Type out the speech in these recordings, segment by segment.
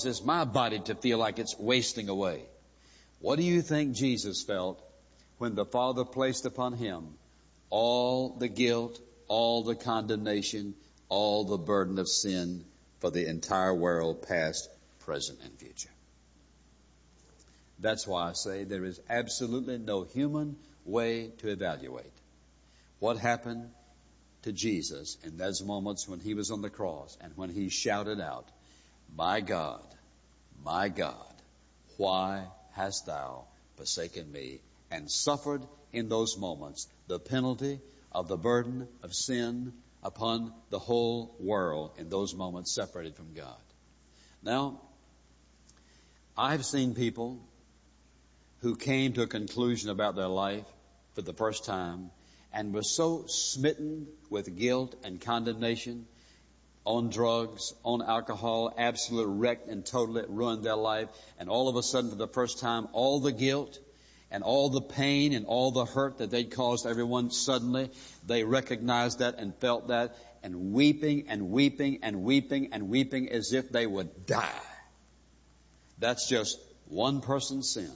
It's my body to feel like it's wasting away. What do you think Jesus felt when the Father placed upon him all the guilt, all the condemnation, all the burden of sin for the entire world, past, present, and future? That's why I say there is absolutely no human way to evaluate what happened to Jesus in those moments when he was on the cross and when he shouted out, my God, why hast thou forsaken me?" and suffered in those moments the penalty of the burden of sin upon the whole world in those moments separated from God. Now, I've seen people who came to a conclusion about their life for the first time and were so smitten with guilt and condemnation, on drugs, on alcohol, absolutely wrecked and totally ruined their life. And all of a sudden, for the first time, all the guilt and all the pain and all the hurt that they'd caused everyone, suddenly they recognized that and felt that, and weeping and weeping and weeping and weeping as if they would die. That's just one person's sin.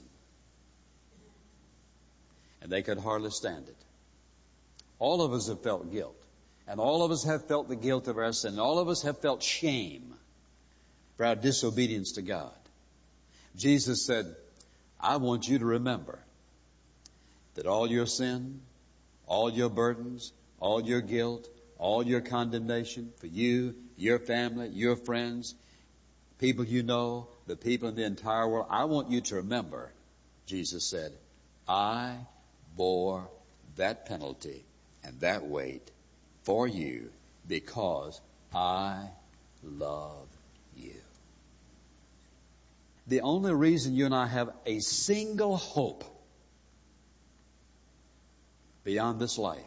And they could hardly stand it. All of us have felt guilt. And all of us have felt the guilt of our sin. And all of us have felt shame for our disobedience to God. Jesus said, I want you to remember that all your sin, all your burdens, all your guilt, all your condemnation for you, your family, your friends, people you know, the people in the entire world, I want you to remember, Jesus said, I bore that penalty and that weight for you because I love you. The only reason you and I have a single hope beyond this life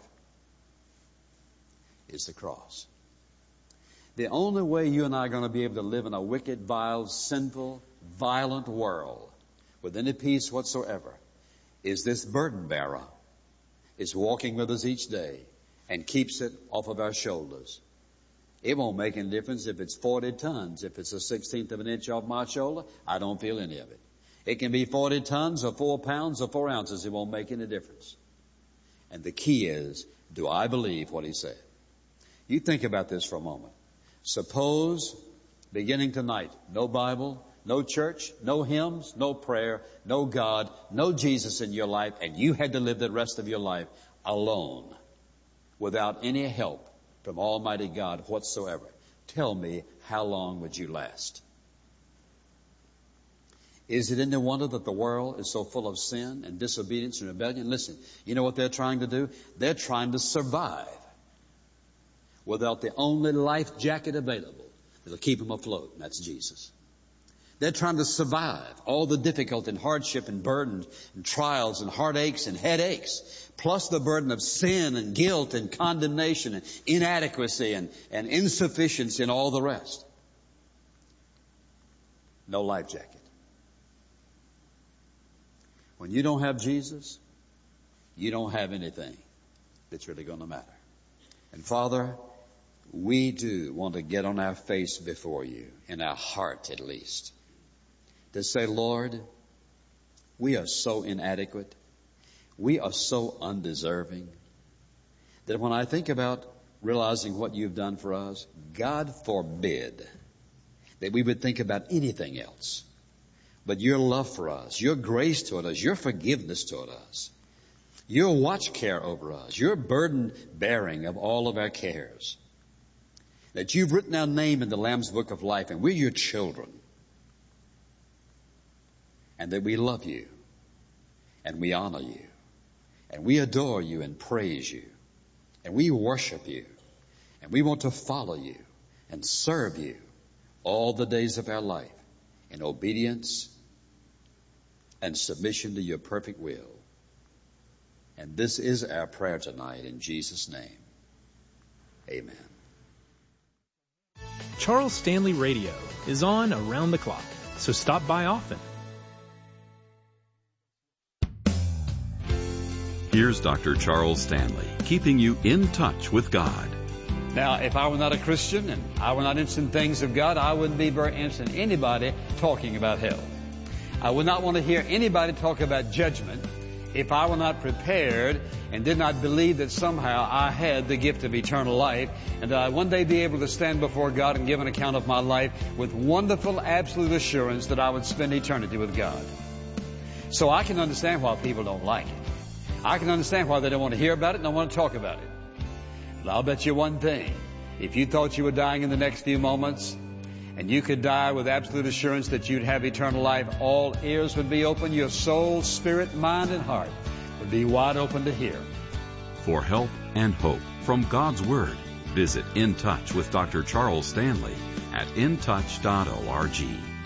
is the cross. The only way you and I are going to be able to live in a wicked, vile, sinful, violent world with any peace whatsoever is this burden bearer is walking with us each day and keeps it off of our shoulders. It won't make any difference if it's 40 tons. If it's a 16th of an inch off my shoulder, I don't feel any of it. It can be 40 tons or 4 pounds or 4 ounces. It won't make any difference. And the key is, do I believe what he said? You think about this for a moment. Suppose, beginning tonight, no Bible, no church, no hymns, no prayer, no God, no Jesus in your life, and you had to live the rest of your life alone, without any help from Almighty God whatsoever. Tell me, how long would you last? Is it any wonder that the world is so full of sin and disobedience and rebellion? Listen, you know what they're trying to do? They're trying to survive without the only life jacket available that'll keep them afloat, and that's Jesus. They're trying to survive all the difficulty and hardship and burdens and trials and heartaches and headaches, plus the burden of sin and guilt and condemnation and inadequacy and insufficiency and all the rest. No life jacket. When you don't have Jesus, you don't have anything that's really going to matter. And Father, we do want to get on our face before you, in our heart at least, to say, Lord, we are so inadequate. We are so undeserving that when I think about realizing what you've done for us, God forbid that we would think about anything else but your love for us, your grace toward us, your forgiveness toward us, your watch care over us, your burden bearing of all of our cares, that you've written our name in the Lamb's Book of Life and we're your children, and that we love you and we honor you and we adore you and praise you and we worship you and we want to follow you and serve you all the days of our life in obedience and submission to your perfect will. And this is our prayer tonight in Jesus' name. Amen. Charles Stanley Radio is on around the clock, so stop by often. Here's Dr. Charles Stanley, keeping you in touch with God. Now, if I were not a Christian and I were not interested in things of God, I wouldn't be very interested in anybody talking about hell. I would not want to hear anybody talk about judgment if I were not prepared and did not believe that somehow I had the gift of eternal life and that I one day be able to stand before God and give an account of my life with wonderful, absolute assurance that I would spend eternity with God. So I can understand why people don't like it. I can understand why they don't want to hear about it and don't want to talk about it. But I'll bet you one thing. If you thought you were dying in the next few moments and you could die with absolute assurance that you'd have eternal life, all ears would be open. Your soul, spirit, mind, and heart would be wide open to hear. For help and hope from God's Word, visit In Touch with Dr. Charles Stanley at intouch.org.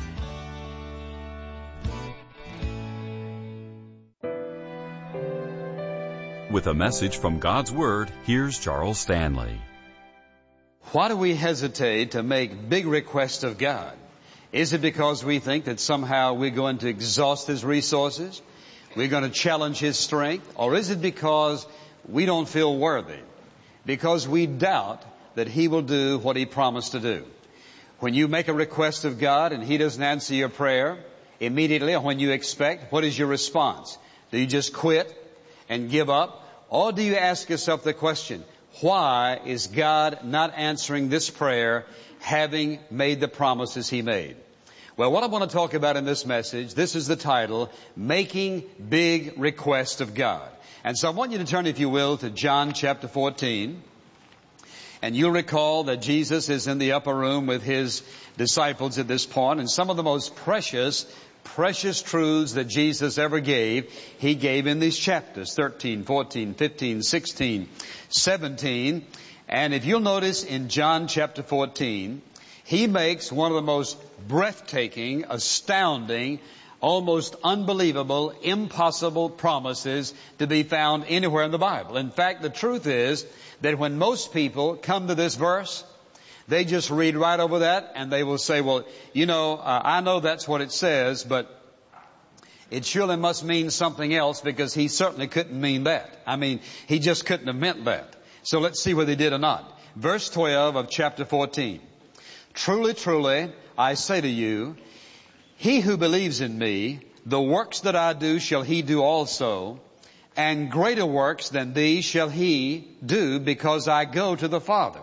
With a message from God's Word, here's Charles Stanley. Why do we hesitate to make big requests of God? Is it because we think that somehow we're going to exhaust His resources? We're going to challenge His strength? Or is it because we don't feel worthy? Because we doubt that He will do what He promised to do? When you make a request of God and He doesn't answer your prayer immediately or when you expect, what is your response? Do you just quit and give up? Or do you ask yourself the question, why is God not answering this prayer having made the promises He made? Well, what I want to talk about in this message, this is the title, Making Big Requests of God. And so I want you to turn, if you will, to John chapter 14. And you'll recall that Jesus is in the upper room with His disciples at this point, and some of the most precious truths that Jesus ever gave, He gave in these chapters, 13, 14, 15, 16, 17. And if you'll notice in John chapter 14, He makes one of the most breathtaking, astounding, almost unbelievable, impossible promises to be found anywhere in the Bible. In fact, the truth is that when most people come to this verse, they just read right over that and they will say, well, I know that's what it says, but it surely must mean something else because He certainly couldn't mean that. He just couldn't have meant that. So let's see whether He did or not. Verse 12 of chapter 14. Truly, truly, I say to you, he who believes in me, the works that I do shall he do also, and greater works than these shall he do because I go to the Father.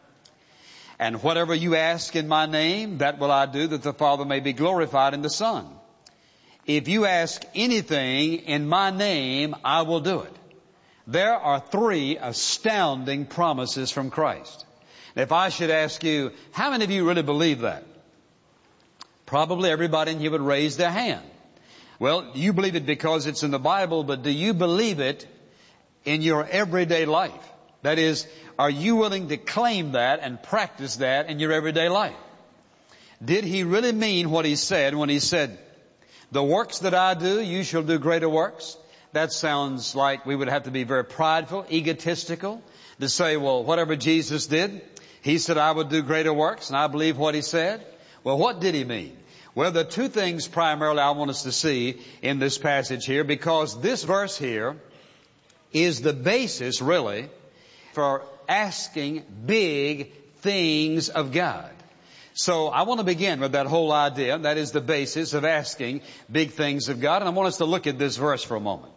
And whatever you ask in my name, that will I do, that the Father may be glorified in the Son. If you ask anything in my name, I will do it. There are 3 astounding promises from Christ. If I should ask you, how many of you really believe that? Probably everybody in here would raise their hand. Well, you believe it because it's in the Bible, but do you believe it in your everyday life? That is, are you willing to claim that and practice that in your everyday life? Did He really mean what He said when He said, the works that I do, you shall do greater works? That sounds like we would have to be very prideful, egotistical, to say, well, whatever Jesus did, He said I would do greater works, and I believe what He said. Well, what did He mean? Well, there are 2 things primarily I want us to see in this passage here, because this verse here is the basis, really, for asking big things of God. So I want to begin with that whole idea. That is the basis of asking big things of God. And I want us to look at this verse for a moment.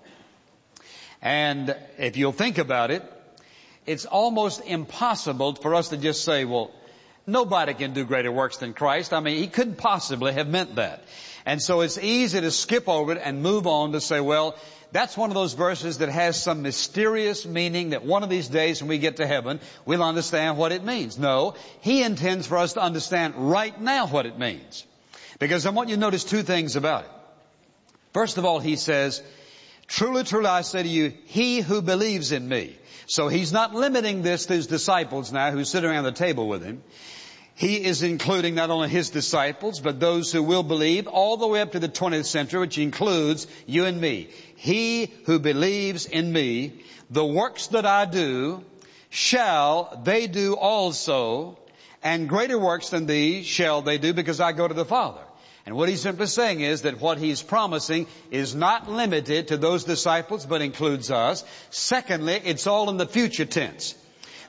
And if you'll think about it, it's almost impossible for us to just say, well, nobody can do greater works than Christ. He couldn't possibly have meant that. And so it's easy to skip over it and move on to say, well, that's one of those verses that has some mysterious meaning that one of these days when we get to heaven, we'll understand what it means. No, He intends for us to understand right now what it means. Because I want you to notice 2 things about it. First of all, He says, truly, truly, I say to you, he who believes in me. So He's not limiting this to His disciples now who sit around the table with Him. He is including not only His disciples, but those who will believe all the way up to the 20th century, which includes you and me. He who believes in me, the works that I do, shall they do also, and greater works than these shall they do because I go to the Father. And what He's simply saying is that what He's promising is not limited to those disciples, but includes us. Secondly, it's all in the future tense.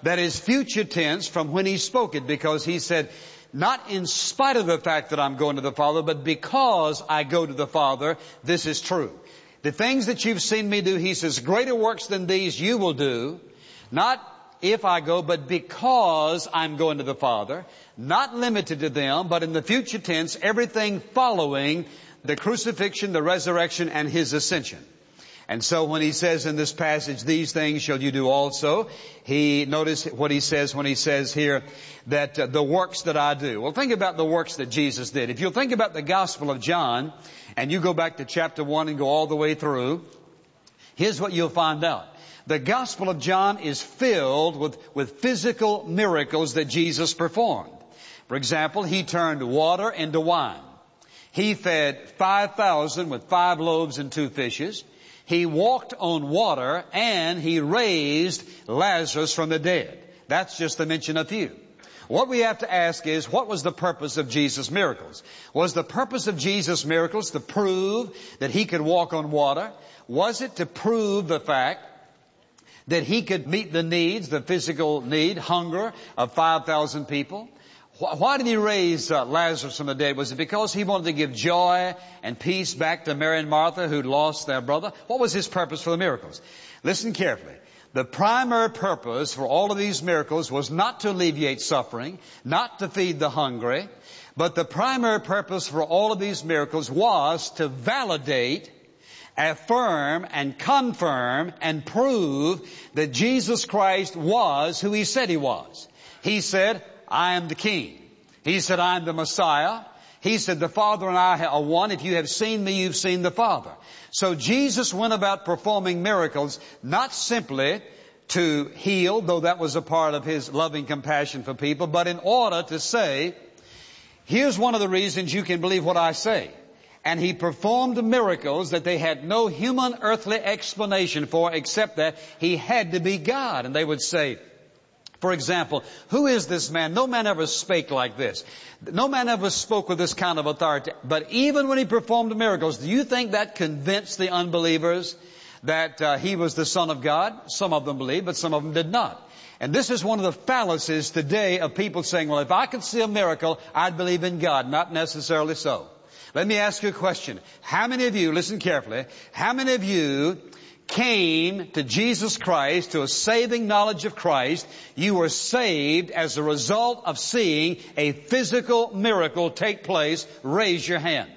that is future tense from when He spoke it, because He said, not in spite of the fact that I'm going to the Father, but because I go to the Father, this is true. The things that you've seen me do, He says, greater works than these you will do, not if I go, but because I'm going to the Father, not limited to them, but in the future tense, everything following the crucifixion, the resurrection, and His ascension. And so when He says in this passage, these things shall you do also, notice what He says when He says here that the works that I do. Well, think about the works that Jesus did. If you'll think about the Gospel of John, and you go back to chapter 1 and go all the way through, here's what you'll find out. The Gospel of John is filled with physical miracles that Jesus performed. For example, He turned water into wine. He fed 5,000 with 5 loaves and 2 fishes. He walked on water, and He raised Lazarus from the dead. That's just to mention a few. What we have to ask is, what was the purpose of Jesus' miracles? Was the purpose of Jesus' miracles to prove that He could walk on water? Was it to prove the fact that He could meet the needs, the physical need, hunger of 5,000 people? Why did He raise Lazarus from the dead? Was it because He wanted to give joy and peace back to Mary and Martha who'd lost their brother? What was His purpose for the miracles? Listen carefully. The primary purpose for all of these miracles was not to alleviate suffering, not to feed the hungry, but the primary purpose for all of these miracles was to validate, affirm, and confirm, and prove that Jesus Christ was who He said He was. He said, I am the King. He said, I am the Messiah. He said, the Father and I are one. If you have seen me, you've seen the Father. So Jesus went about performing miracles, not simply to heal, though that was a part of His loving compassion for people, but in order to say, here's one of the reasons you can believe what I say. And He performed miracles that they had no human earthly explanation for, except that He had to be God. And they would say, for example, who is this man? No man ever spake like this. No man ever spoke with this kind of authority. But even when He performed miracles, do you think that convinced the unbelievers that He was the Son of God? Some of them believed, but some of them did not. And this is one of the fallacies today of people saying, well, if I could see a miracle, I'd believe in God. Not necessarily so. Let me ask you a question. How many of you, listen carefully, how many of you came to Jesus Christ, to a saving knowledge of Christ? You were saved as a result of seeing a physical miracle take place. Raise your hand.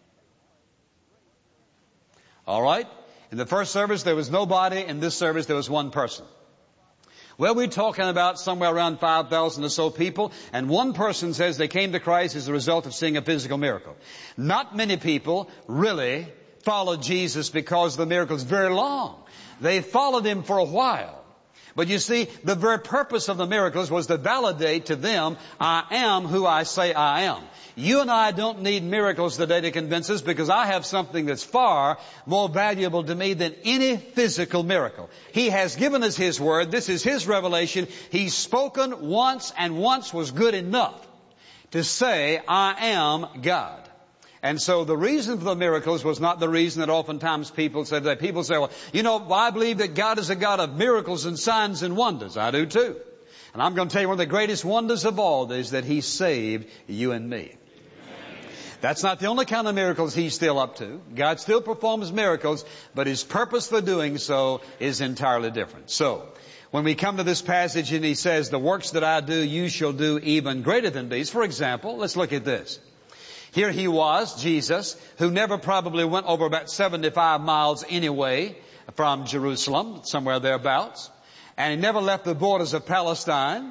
All right? In the first service, there was nobody. In this service, there was one person. Well, we're talking about somewhere around 5,000 or so people, and one person says they came to Christ as a result of seeing a physical miracle. Not many people really followed Jesus because of the miracles very long. They followed Him for a while. But you see, the very purpose of the miracles was to validate to them, I am who I say I am. You and I don't need miracles today to convince us, because I have something that's far more valuable to me than any physical miracle. He has given us His Word. This is His revelation. He's spoken once, and once was good enough to say, I am God. And so the reason for the miracles was not the reason that oftentimes people say today. People say, well, you know, I believe that God is a God of miracles and signs and wonders. I do too. And I'm going to tell you one of the greatest wonders of all is that He saved you and me. That's not the only kind of miracles He's still up to. God still performs miracles, but His purpose for doing so is entirely different. So, when we come to this passage and He says, the works that I do, you shall do even greater than these. For example, let's look at this. Here He was, Jesus, who never probably went over about 75 miles anyway from Jerusalem, somewhere thereabouts. And He never left the borders of Palestine.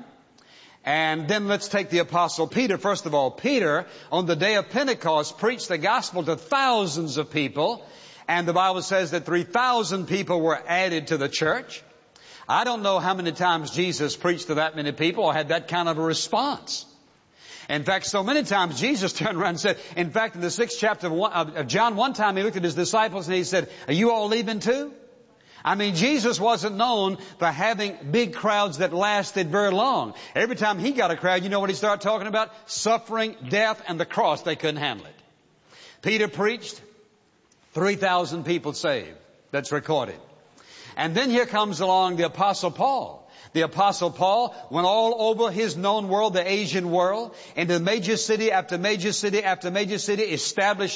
And then let's take the Apostle Peter. First of all, Peter, on the day of Pentecost, preached the gospel to thousands of people. And the Bible says that 3,000 people were added to the church. I don't know how many times Jesus preached to that many people or had that kind of a response. In fact, so many times Jesus turned around and said, in fact, in the 6th chapter of John, one time He looked at His disciples and He said, are you all leaving too? I mean, Jesus wasn't known for having big crowds that lasted very long. Every time He got a crowd, you know what He started talking about? Suffering, death, and the cross. They couldn't handle it. Peter preached, 3,000 people saved. That's recorded. And then here comes along the Apostle Paul. The Apostle Paul went all over his known world, the Asian world, into major city after major city after major city, established